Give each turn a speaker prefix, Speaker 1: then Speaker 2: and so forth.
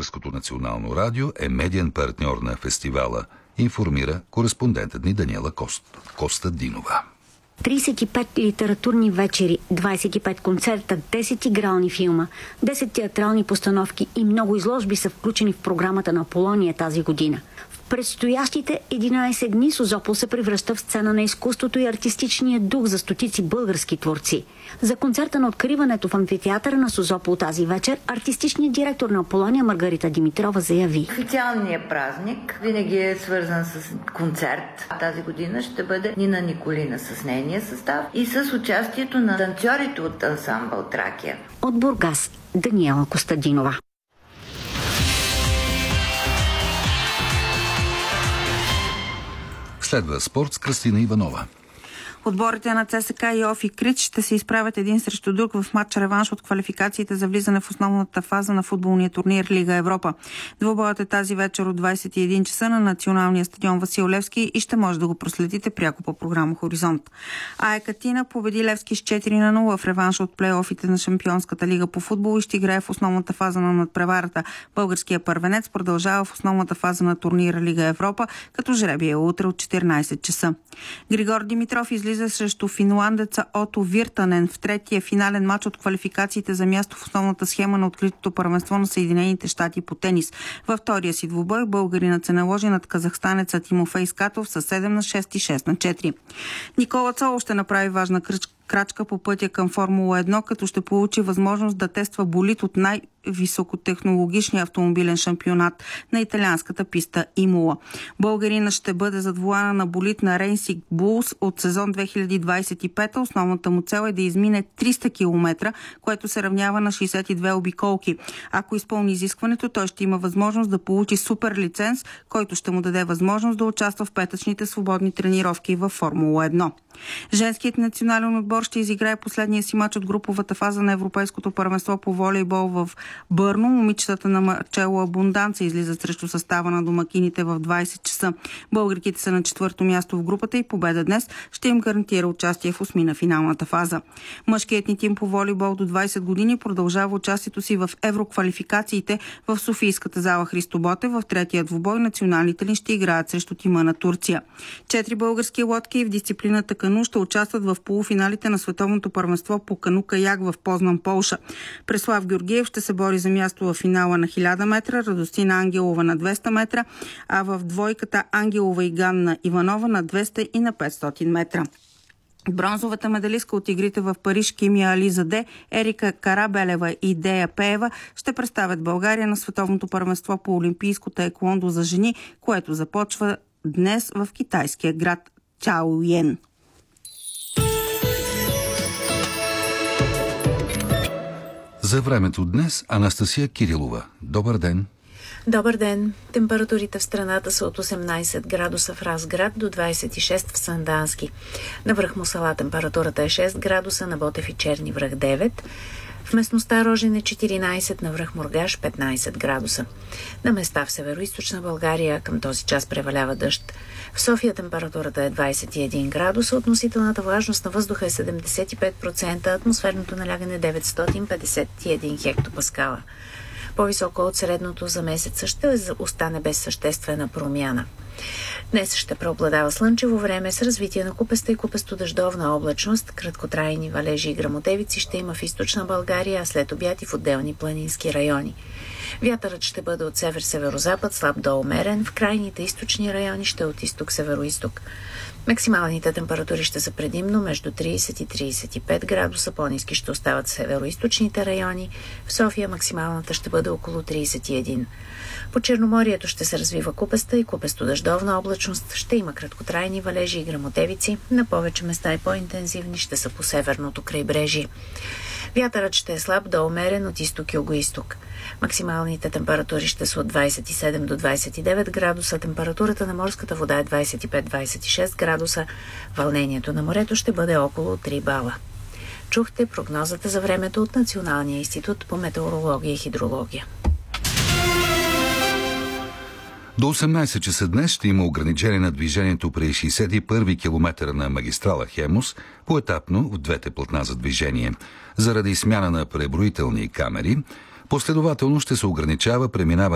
Speaker 1: Българското национално радио е медиен партньор на фестивала, информира кореспондентът ни Даниела Костадинова.
Speaker 2: 35 литературни вечери, 25 концерта, 10 игрални филма, 10 театрални постановки и много изложби са включени в програмата на Аполония тази година. В предстоящите 11 дни Созопол се превръща в сцена на изкуството и артистичния дух за стотици български творци. За концерта на откриването в амфитеатъра на Созопол тази вечер артистичният директор на Аполония Маргарита Димитрова заяви:
Speaker 3: официалният празник винаги е свързан с концерт. Тази година ще бъде Нина Николина с нейния състав и с участието на танцорите от ансамбъл Тракия.
Speaker 2: От Бургас, Даниела Костадинова.
Speaker 1: Следва спорт с Кръстина Иванова.
Speaker 4: Отборите на ЦСКА и ОФИ Крит ще се изправят един срещу друг в матч реванш от квалификациите за влизане в основната фаза на футболния турнир Лига Европа. Двубоят е тази вечер от 21 часа на националния стадион Васил Левски и ще може да го проследите пряко по програма Хоризонт. АЕК Атина победи Левски с 4-0 в реванш от плейофите на Шампионската лига по футбол и ще играе в основната фаза на надпреварата. Българският първенец продължава в основната фаза на турнира Лига Европа, като жребие е утре от 14 часа. Григор Димитров излиза срещу финландеца Ото Виртанен в третия финален матч от квалификациите за място в основната схема на откритото първенство на Съединените щати по тенис. Във втория си двубой българинът се наложи над казахстанеца Тимофей Скатов с 7-6 и 6-4. Никола Цолов ще направи важна крачка по пътя към Формула 1, като ще получи възможност да тества болид от най-високотехнологичния автомобилен шампионат на италианската писта Имола. Българина ще бъде зад волана на болид на Racing Bulls от сезон 2025. Основната му цел е да измине 300 км, което се равнява на 62 обиколки. Ако изпълни изискването, той ще има възможност да получи супер лиценз, който ще му даде възможност да участва в петъчните свободни тренировки във Формула 1. Женският национален отбор ще изиграе последния си мач от груповата фаза на Европейското първенство по волейбол в Бърно. Момичетата на Марчело Абунданца излизат срещу състава на домакините в 20 часа. Българките са на 4-то място в групата и победа днес ще им гарантира участие в осмина финалната фаза. Мъжкият ни тим по волейбол до 20 години продължава участието си в евроквалификациите в Софийската зала Христо Ботев. В третия двубой националните ни ще играят срещу тима на Турция. 4 български лодки в дисциплината кану ще участват в полуфиналите на световното първенство по кану-каяк в Познан, Полша. Преслав Георгиев ще се бори за място в финала на 1000 метра, Радостина Ангелова на 200 метра, а в двойката Ангелова и Ганна Иванова на 200 и на 500 метра. Бронзовата медалистка от игрите в Париж Кимия Ализаде, Ерика Карабелева и Дея Пеева ще представят България на световното първенство по олимпийско таеквондо за жени, което започва днес в китайския град Чаоюен.
Speaker 1: За времето днес Анастасия Кирилова. Добър ден!
Speaker 5: Добър ден! Температурите в страната са от 18 градуса в Разград до 26 в Сандански. На връх Мусала температурата е 6 градуса, на Ботев и Черни връх 9. В местността Рожен е 14, на връх Мургаш 15 градуса. На места в североизточна България към този час превалява дъжд. В София температурата е 21 градуса, относителната влажност на въздуха е 75%, атмосферното налягане 951 хектопаскала. По-високо от средното за месеца ще остане без съществена промяна. Днес ще преобладава слънчево време с развитие на купеста и купесто-дъждовна облачност. Краткотрайни валежи и гръмотевици ще има в източна България, а след обяд и в отделни планински райони. Вятърът ще бъде от север-северозапад, слаб до умерен. В крайните източни райони ще е от изток-североизток. Максималните температури ще са предимно между 30 и 35 градуса, по-ниски ще остават североизточните райони. В София максималната ще бъде около 31. По Черноморието ще се развива купеста и купесто-дъждовна облачност, ще има краткотрайни валежи и гръмотевици, на повече места и по-интензивни ще са по северното крайбрежие. Вятърът ще е слаб до умерен от изток и югоизток. Максималните температури ще са от 27 до 29 градуса, температурата на морската вода е 25-26 градуса, вълнението на морето ще бъде около 3 бала. Чухте прогнозата за времето от Националния институт по метеорология и хидрология.
Speaker 1: До 18 часа днес ще има ограничение на движението при 61-ви километър на магистрала Хемус, поетапно в двете платна за движение. Заради смяна на преброителни камери, последователно ще се ограничава преминаване